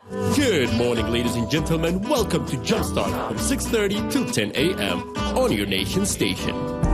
Good morning, ladies and gentlemen. Welcome to Jumpstart from 6:30 till 10 a.m. on your nation station.